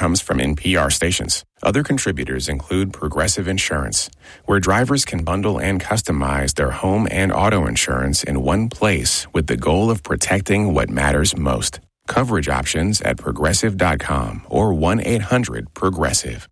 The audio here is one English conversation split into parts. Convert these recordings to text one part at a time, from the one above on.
comes from NPR stations. Other contributors include Progressive Insurance, where drivers can bundle and customize their home and auto insurance in one place with the goal of protecting what matters most. Coverage options at Progressive.com or 1-800-PROGRESSIVE.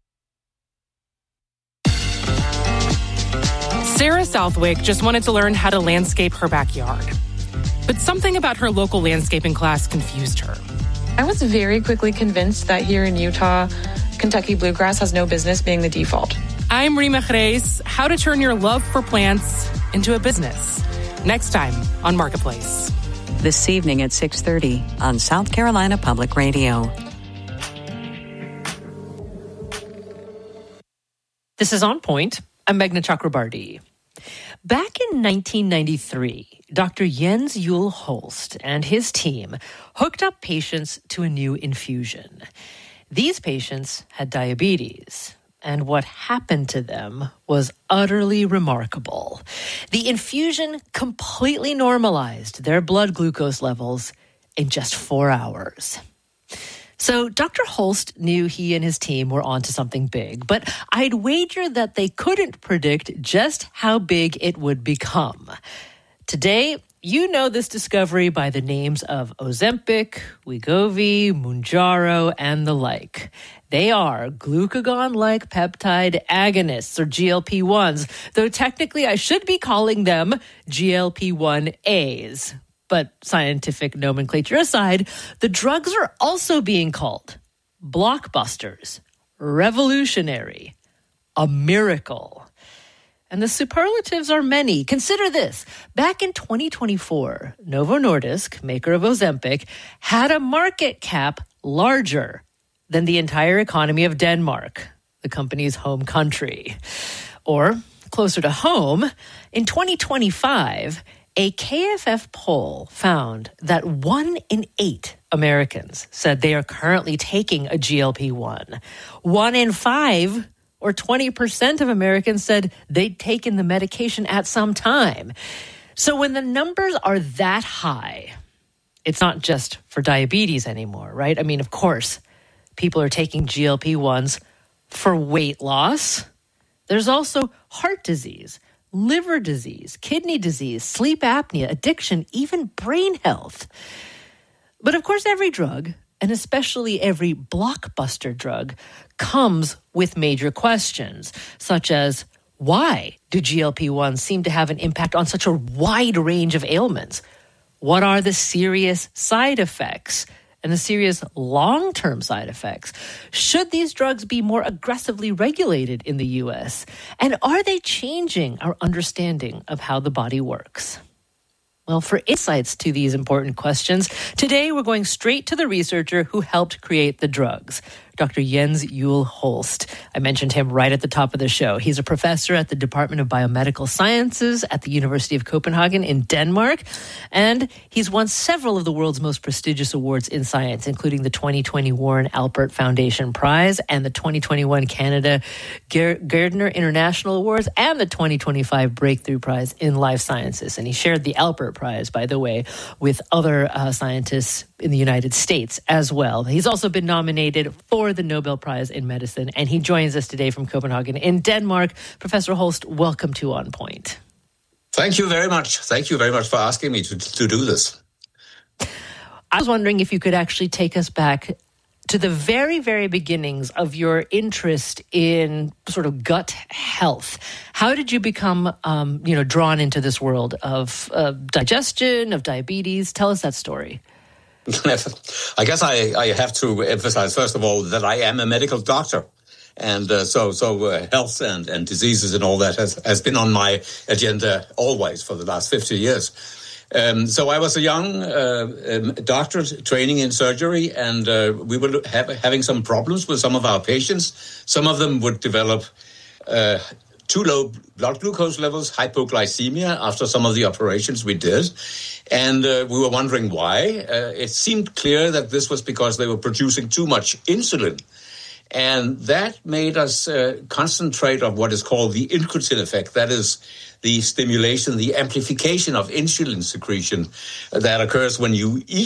Sarah Southwick just wanted to learn how to landscape her backyard. But something about her local landscaping class confused her. I was very quickly convinced that here in Utah, Kentucky bluegrass has no business being the default. I'm Rima Jerez. How to turn your love for plants into a business. Next time on Marketplace. This evening at 6:30 on South Carolina Public Radio. This is On Point. I'm Meghna Chakrabarti. Back in 1993, Dr. Jens Juul Holst and his team hooked up patients to a new infusion. These patients had diabetes, and what happened to them was utterly remarkable. The infusion completely normalized their blood glucose levels in just 4 hours. So Dr. Holst knew he and his team were onto something big, but I'd wager that they couldn't predict just how big it would become. Today, you know this discovery by the names of Ozempic, Wegovy, Mounjaro, and the like. They are glucagon-like peptide agonists, or GLP-1s, though technically I should be calling them GLP-1As. But scientific nomenclature aside, the drugs are also being called blockbusters, revolutionary, a miracle. And the superlatives are many. Consider this. Back in 2024, Novo Nordisk, maker of Ozempic, had a market cap larger than the entire economy of Denmark, the company's home country. Or, closer to home, in 2025, a KFF poll found that 1 in 8 Americans said they are currently taking a GLP-1. 1 in 5, or 20% of Americans, said they'd taken the medication at some time. So when the numbers are that high, it's not just for diabetes anymore, right? I mean, of course, people are taking GLP-1s for weight loss. There's also heart disease, liver disease, kidney disease, sleep apnea, addiction, even brain health. But of course, every drug, and especially every blockbuster drug, comes with major questions, such as, why do GLP-1s seem to have an impact on such a wide range of ailments? What are the serious side effects and the serious long-term side effects? Should these drugs be more aggressively regulated in the U.S.? And are they changing our understanding of how the body works? Well, for insights to these important questions, today we're going straight to the researcher who helped create the drugs, Dr. Jens Juul Holst. I mentioned him right at the top of the show. He's a professor at the Department of Biomedical Sciences at the University of Copenhagen in Denmark, and he's won several of the world's most prestigious awards in science, including the 2020 Warren Alpert Foundation Prize and the 2021 Canada Gairdner International Awards and the 2025 Breakthrough Prize in Life Sciences. And he shared the Alpert Prize, by the way, with other scientists in the United States as well. He's also been nominated for the Nobel Prize in Medicine, and he joins us today from Copenhagen in Denmark. Professor Holst, welcome to On Point. Thank you very much. Thank you very much for asking me to do this. I was wondering if you could actually take us back to the very, very beginnings of your interest in sort of gut health. How did you become, drawn into this world of digestion, of diabetes? Tell us that story. I guess I have to emphasize, first of all, that I am a medical doctor. And so health and diseases and all that has been on my agenda always for the last 50 years. So I was a young doctor training in surgery, and we were having some problems with some of our patients. Some of them would develop too low blood glucose levels, hypoglycemia, after some of the operations we did. And we were wondering why. It seemed clear that this was because they were producing too much insulin. And that made us concentrate on what is called the incretin effect. That is the stimulation, the amplification of insulin secretion that occurs when you eat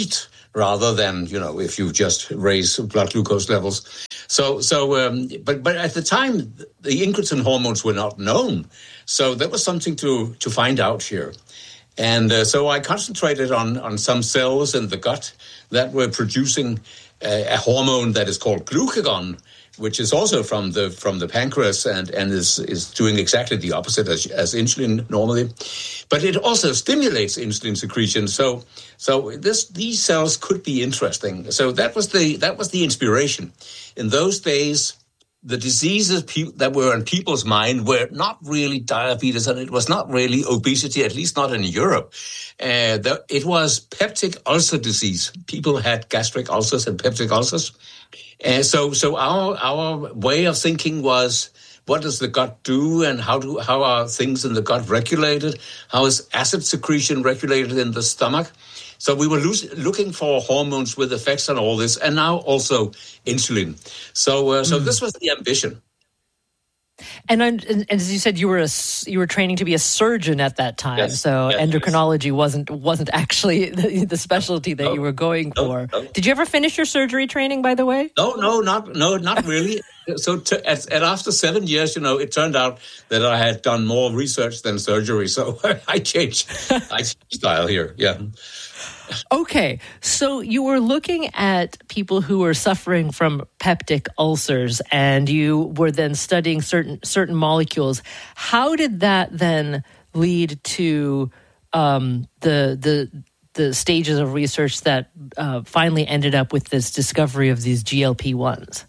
rather than, if you just raise blood glucose levels. But at the time, the incretin hormones were not known. So there was something to find out here. And so I concentrated on some cells in the gut that were producing a hormone that is called glucagon, which is also from the pancreas and is doing exactly the opposite as insulin normally. But it also stimulates insulin secretion. So these cells could be interesting. So that was the inspiration. In those days, the diseases that were on people's mind were not really diabetes, and it was not really obesity, at least not in Europe. It was peptic ulcer disease. People had gastric ulcers and peptic ulcers. And so our way of thinking was, what does the gut do, and how are things in the gut regulated? How is acid secretion regulated in the stomach? So we were looking for hormones with effects on all this, and now also insulin. So this was the ambition. And as you said, you were training to be a surgeon at that time. Yes. So yes, endocrinology wasn't actually the specialty that you were going for. No. Did you ever finish your surgery training, by the way? No, not really. So after 7 years, it turned out that I had done more research than surgery. So I changed style here. Yeah. Okay, so you were looking at people who were suffering from peptic ulcers, and you were then studying certain molecules. How did that then lead to the stages of research that finally ended up with this discovery of these GLP-1s?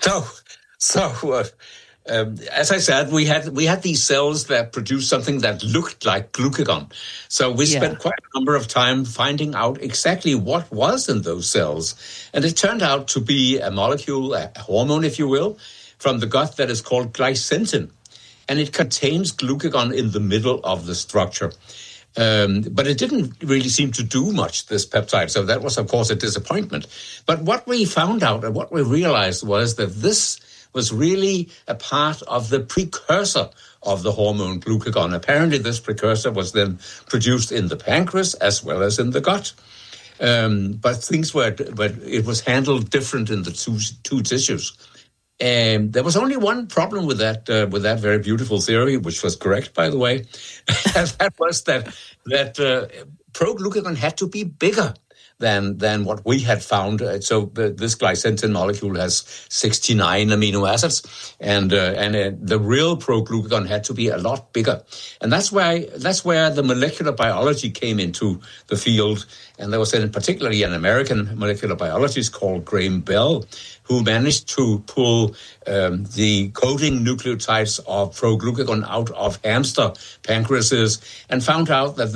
As I said, we had these cells that produced something that looked like glucagon. So we spent quite a number of time finding out exactly what was in those cells. And it turned out to be a molecule, a hormone, if you will, from the gut that is called glycentin. And it contains glucagon in the middle of the structure. But it didn't really seem to do much, this peptide. So that was, of course, a disappointment. But what we found out and what we realized was that this was really a part of the precursor of the hormone glucagon. Apparently, this precursor was then produced in the pancreas as well as in the gut. But it was handled different in the two tissues. And there was only one problem with that very beautiful theory, which was correct, by the way. And that was that proglucagon had to be bigger than what we had found. So this glycentin molecule has 69 amino acids, and the real proglucagon had to be a lot bigger. And that's where the molecular biology came into the field. And there was particularly an American molecular biologist called Graham Bell, who managed to pull the coding nucleotides of proglucagon out of hamster pancreases and found out that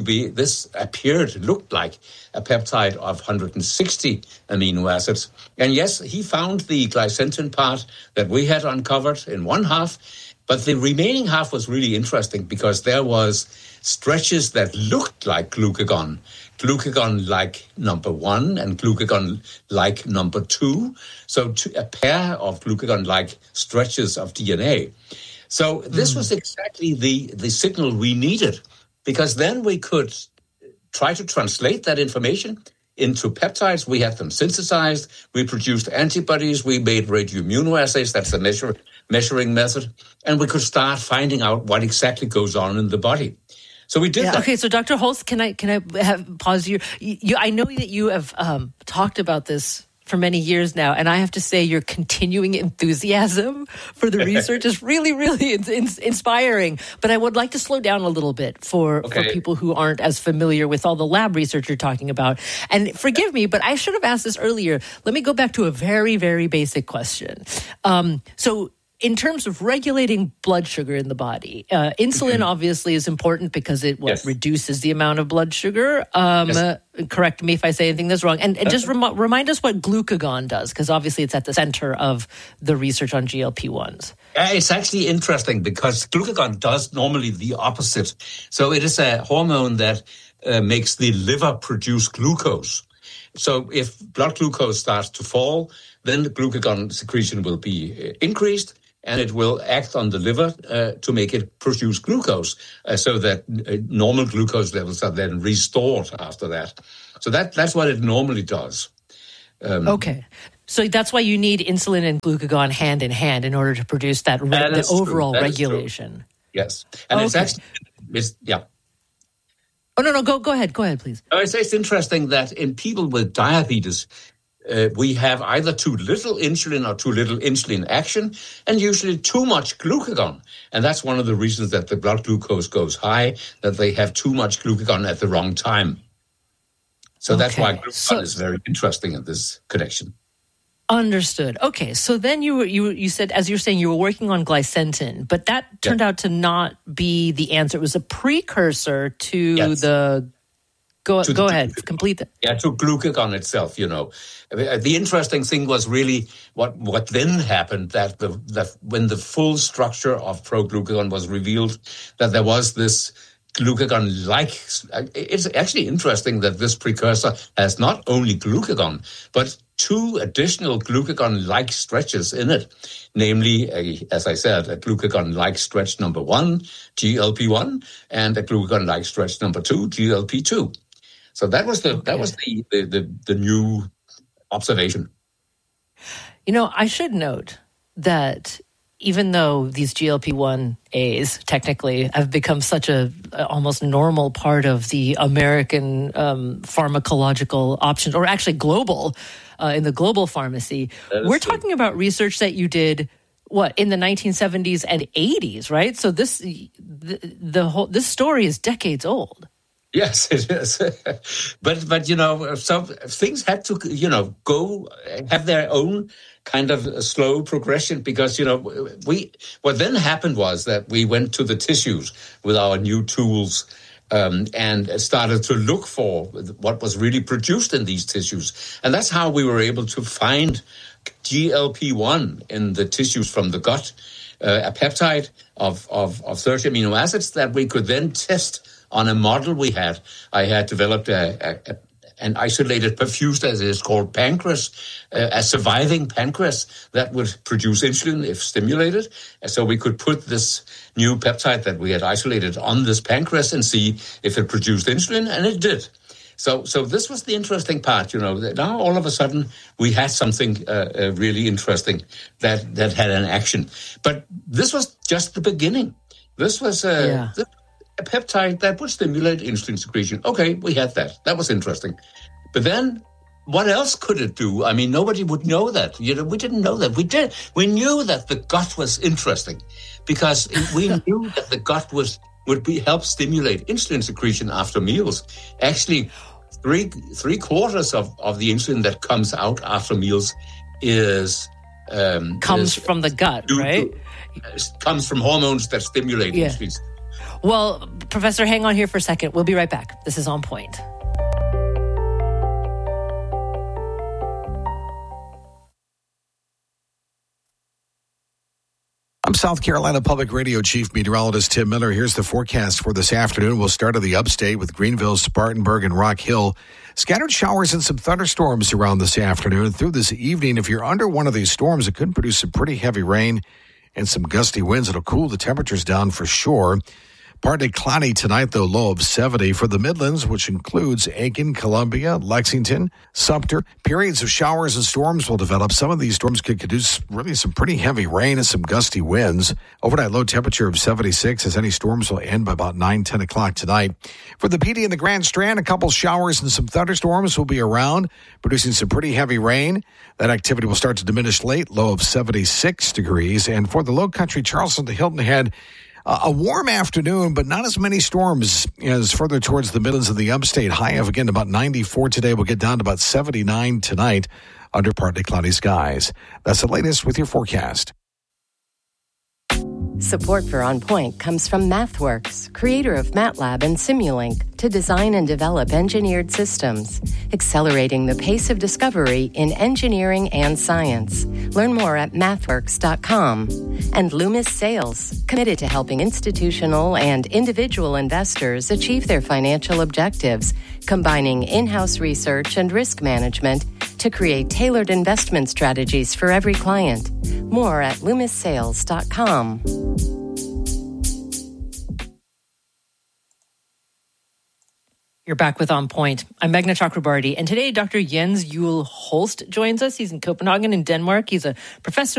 looked like a peptide of 160 amino acids. And yes, he found the glycentin part that we had uncovered in one half, but the remaining half was really interesting because there was stretches that looked like glucagon like number 1 and glucagon like number 2. So a pair of glucagon-like stretches of DNA. So this was exactly the signal we needed, because then we could try to translate that information into peptides. We had them synthesized. We produced antibodies. We made radioimmunoassays. That's the measuring method. And we could start finding out what exactly goes on in the body. So we did that. Okay, so Dr. Holst, can I pause you? I know that you have talked about this for many years now, and I have to say your continuing enthusiasm for the research is really, really inspiring. But I would like to slow down a little bit for people who aren't as familiar with all the lab research you're talking about. And forgive me, but I should have asked this earlier. Let me go back to a very, very basic question. So in terms of regulating blood sugar in the body, insulin obviously is important because it reduces the amount of blood sugar. Correct me if I say anything that's wrong. And just remind us what glucagon does, because obviously it's at the center of the research on GLP-1s. It's actually interesting because glucagon does normally the opposite. So it is a hormone that makes the liver produce glucose. So if blood glucose starts to fall, then the glucagon secretion will be increased. and it will act on the liver to make it produce glucose, so that normal glucose levels are then restored after that. So that's what it normally does. Okay. So that's why you need insulin and glucagon hand in hand in order to produce the overall regulation. Yes. And it's actually, yeah. Oh, no, go ahead. Go ahead, please. It's interesting that in people with diabetes, we have either too little insulin or too little insulin action, and usually too much glucagon. And that's one of the reasons that the blood glucose goes high, that they have too much glucagon at the wrong time. So that's why glucagon is very interesting in this connection. Understood. Okay, so then you said, as you're saying, you were working on glycentin, but that turned out to not be the answer. It was a precursor to the... Go ahead, complete that. Yeah, to glucagon itself, The interesting thing was really what then happened, that when the full structure of proglucagon was revealed, that there was this glucagon-like... It's actually interesting that this precursor has not only glucagon, but two additional glucagon-like stretches in it, namely, as I said, a glucagon-like stretch number 1, GLP-1, and a glucagon-like stretch number 2, GLP-2. So that was the new observation. I should note that even though these GLP-1As technically have become such a almost normal part of the American pharmacological options, or actually global, in the global pharmacy, we're talking about research that you did in the 1970s and 80s, right? So this story is decades old. Yes, it is. but so things had to go have their own kind of slow progression, because what then happened was that we went to the tissues with our new tools and started to look for what was really produced in these tissues, and that's how we were able to find GLP-1 in the tissues from the gut, a peptide of 30 amino acids that we could then test on a model we had. I had developed an isolated perfused, as it is called, pancreas, a surviving pancreas that would produce insulin if stimulated. So we could put this new peptide that we had isolated on this pancreas and see if it produced insulin, and it did. So this was the interesting part, Now all of a sudden we had something really interesting that had an action. But this was just the beginning. This was a peptide that would stimulate insulin secretion. Okay, we had that. That was interesting. But then what else could it do? I mean, nobody would know that. We didn't know that. We knew that the gut was interesting because we knew that the gut would help stimulate insulin secretion after meals. Actually, three quarters of the insulin that comes out after meals comes from the gut, right? Comes from hormones that stimulate insulin. Well, Professor, hang on here for a second. We'll be right back. This is On Point. I'm South Carolina Public Radio Chief Meteorologist Tim Miller. Here's the forecast for this afternoon. We'll start in the upstate with Greenville, Spartanburg, and Rock Hill. Scattered showers and some thunderstorms around this afternoon. Through this evening, if you're under one of these storms, it could produce some pretty heavy rain and some gusty winds. It'll cool the temperatures down for sure. Partly cloudy tonight, though, low of 70 for the Midlands, which includes Aiken, Columbia, Lexington, Sumter. Periods of showers and storms will develop. Some of these storms could produce really some pretty heavy rain and some gusty winds. Overnight low temperature of 76, as any storms will end by about 10 o'clock tonight. For the PD and the Grand Strand, a couple showers and some thunderstorms will be around, producing some pretty heavy rain. That activity will start to diminish late, low of 76 degrees. And for the Low Country, Charleston to Hilton Head, a warm afternoon, but not as many storms as further towards the Midlands and the upstate. High of, again, about 94 today. We'll get down to about 79 tonight under partly cloudy skies. That's the latest with your forecast. Support for On Point comes from MathWorks, creator of MATLAB and Simulink, to design and develop engineered systems, accelerating the pace of discovery in engineering and science. Learn more at mathworks.com. And Loomis Sales, committed to helping institutional and individual investors achieve their financial objectives, combining in-house research and risk management to create tailored investment strategies for every client. More at LoomisSales.com. You're back with On Point. I'm Meghna Chakrabarti, and today Dr. Jens Juul Holst joins us. He's in Copenhagen in Denmark. He's a professor